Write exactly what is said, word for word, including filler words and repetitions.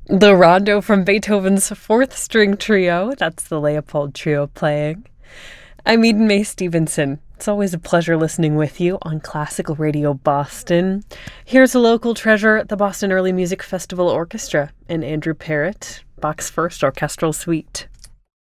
The Rondo from Beethoven's Fourth String Trio. That's the Leopold Trio playing. I'm Eden Mae Stevenson. It's always a pleasure listening with you on Classical Radio Boston. Here's a local treasure, the Boston Early Music Festival Orchestra, and Andrew Parrott, Bach's First Orchestral Suite.